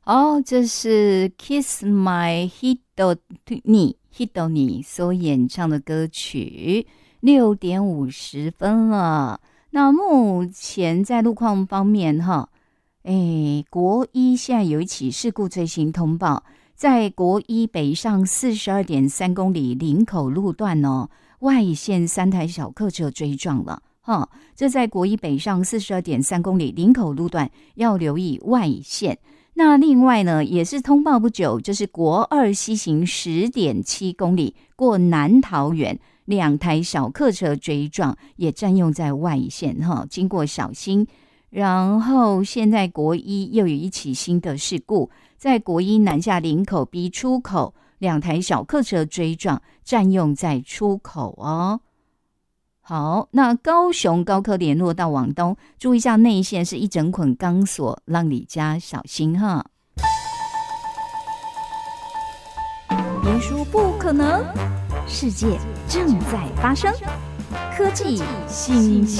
哦，这是 Kiss My Hidoni 所演唱的歌曲，6:50了。那目前在路况方面哈，国一现在有一起事故最新通报，在国一北上42.3公里林口路段哦，外线3台小客车追撞了。这在国一北上42.3公里林口路段要留意外线。那另外呢，也是通报不久，就是国二西行10.7公里过南桃园，2台小客车追撞，也占用在外线经过小心。然后现在国一又有一起新的事故，在国一南下林口 B 出口，2台小客车追撞，占用在出口哦。好，那高雄高科联络到往东，注意一下内线是一整捆钢索，让你家小心哈。别说不可能，世界正在发生，科技新